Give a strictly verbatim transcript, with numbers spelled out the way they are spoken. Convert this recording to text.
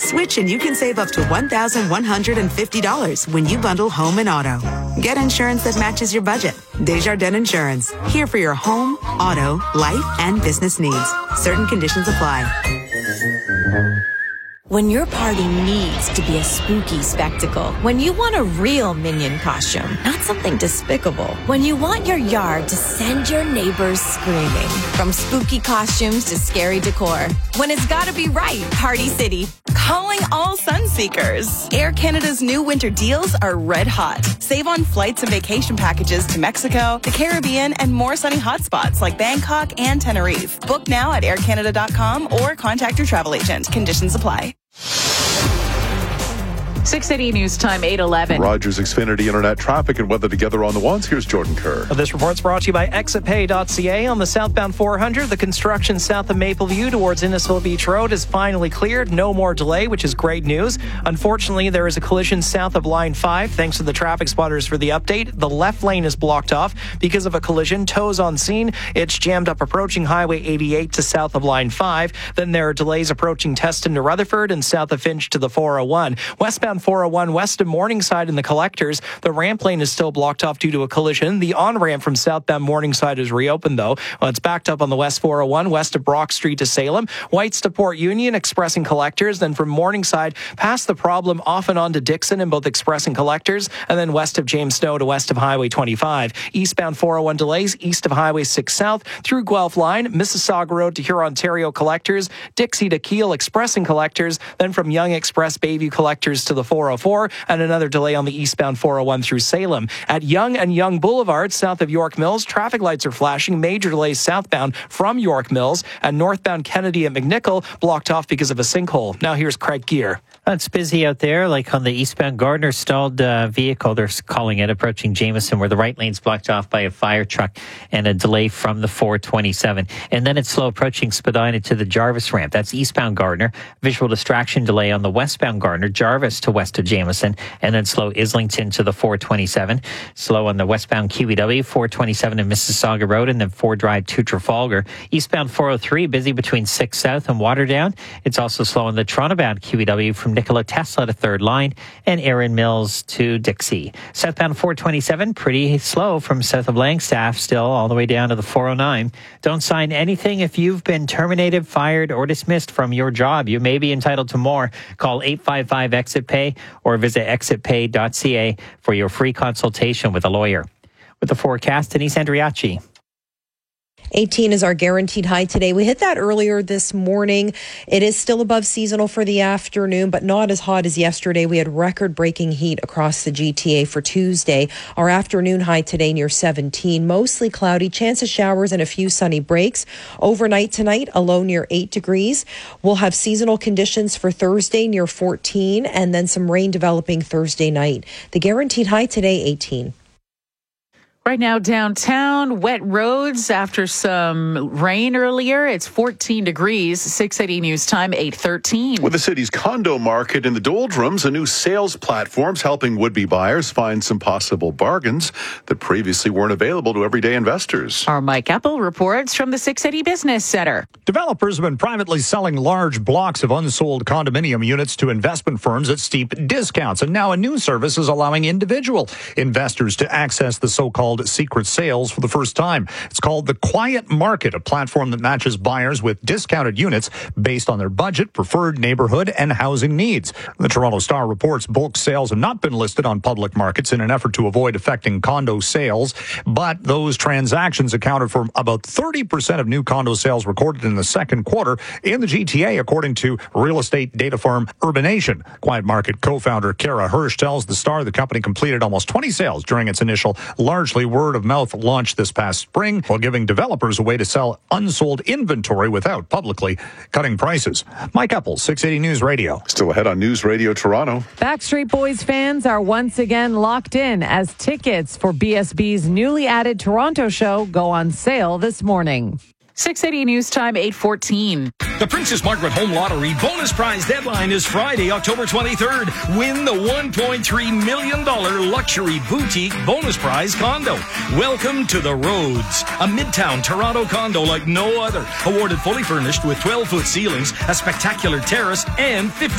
Switch and you can save up to one thousand one hundred fifty dollars when you bundle home and auto. Get insurance that matches your budget. Desjardins Insurance. Here for your home, auto, life, and business needs. Certain conditions apply. When your party needs to be a spooky spectacle, when you want a real Minion costume, not something despicable, when you want your yard to send your neighbors screaming, from spooky costumes to scary decor, when it's gotta be right, Party City. Calling all Sunseekers. Air Canada's new winter deals are red hot. Save on flights and vacation packages to Mexico, the Caribbean, and more sunny hotspots like Bangkok and Tenerife. Book now at air canada dot com or contact your travel agent. Conditions apply. six eighty News Time, eight eleven. Rogers Xfinity Internet traffic and weather together on the ones. Here's Jordan Kerr. This report's brought to you by exit pay dot c a. On the southbound four hundred, the construction south of Mapleview towards Innisfil Beach Road is finally cleared. No more delay, which is great news. Unfortunately, there is a collision south of line five. Thanks to the traffic spotters for the update. The left lane is blocked off because of a collision. Tows on scene. It's jammed up approaching Highway eighty-eight to south of line five. Then there are delays approaching Teston to Rutherford and south of Finch to the four oh one. Westbound four oh one west of Morningside in the collectors. The ramp lane is still blocked off due to a collision. The on-ramp from southbound Morningside is reopened, though. Well, it's backed up on the west four oh one west of Brock Street to Salem. Whites to Port Union, Express and collectors. Then from Morningside past the problem off and on to Dixon in both Express and collectors. And then west of James Snow to west of Highway twenty-five. Eastbound four oh one delays east of Highway six south through Guelph Line. Mississauga Road to Huron-Ontario collectors. Dixie to Kiel Express and collectors. Then from Young Express Bayview collectors to the four oh four, and another delay on the eastbound four oh one through Salem. At Young and Young Boulevard, south of York Mills, traffic lights are flashing. Major delays southbound from York Mills, and northbound Kennedy at McNichol blocked off because of a sinkhole. Now here's Craig Gear. It's busy out there, like on the eastbound Gardner stalled uh, vehicle, they're calling it, approaching Jameson, where the right lane's blocked off by a fire truck and a delay from the four twenty-seven. And then it's slow approaching Spadina to the Jarvis ramp. That's eastbound Gardner. Visual distraction delay on the westbound Gardner, Jarvis to west of Jameson, and then slow Islington to the four twenty-seven. Slow on the westbound Q E W, four twenty-seven and Mississauga Road, and then four Drive to Trafalgar. Eastbound four oh three, busy between six South and Waterdown. It's also slow on the Toronto-bound Q E W from Nikola Tesla to third line and Erin Mills to Dixie. Southbound four twenty-seven, pretty slow from south of Langstaff still all the way down to the four oh nine. Don't sign anything if you've been terminated, fired, or dismissed from your job. You may be entitled to more. Call eight five five exit pay or visit exit pay dot c a for your free consultation with a lawyer. With the forecast, Denise Andriachi. eighteen is our guaranteed high today. We hit that earlier this morning. It is still above seasonal for the afternoon, but not as hot as yesterday. We had record-breaking heat across the G T A for Tuesday. Our afternoon high today near seventeen. Mostly cloudy, chance of showers and a few sunny breaks. Overnight tonight, a low near eight degrees. We'll have seasonal conditions for Thursday near fourteen, and then some rain developing Thursday night. The guaranteed high today, eighteen. Right now, downtown, wet roads after some rain earlier. It's fourteen degrees, six eighty News Time, eight thirteen. With the city's condo market in the doldrums, a new sales platform's helping would-be buyers find some possible bargains that previously weren't available to everyday investors. Our Mike Apple reports from the six eighty Business Center. Developers have been privately selling large blocks of unsold condominium units to investment firms at steep discounts, and now a new service is allowing individual investors to access the so-called secret sales for the first time. It's called The Quiet Market, a platform that matches buyers with discounted units based on their budget, preferred neighborhood, and housing needs. The Toronto Star reports bulk sales have not been listed on public markets in an effort to avoid affecting condo sales, but those transactions accounted for about thirty percent of new condo sales recorded in the second quarter in the G T A, according to real estate data firm Urbanation. Quiet Market co-founder Kara Hirsch tells the Star the company completed almost twenty sales during its initial largely word-of-mouth launch this past spring, while giving developers a way to sell unsold inventory without publicly cutting prices. Mike Apple, six eighty News Radio. Still ahead on News Radio Toronto. Backstreet Boys fans are once again locked in as tickets for B S B's newly added Toronto show go on sale this morning. six eighty News Time, eight fourteen. The Princess Margaret Home Lottery bonus prize deadline is Friday, October twenty-third. Win the one point three million dollars luxury boutique bonus prize condo. Welcome to the Rhodes, a midtown Toronto condo like no other. Awarded fully furnished with twelve-foot ceilings, a spectacular terrace, and fifty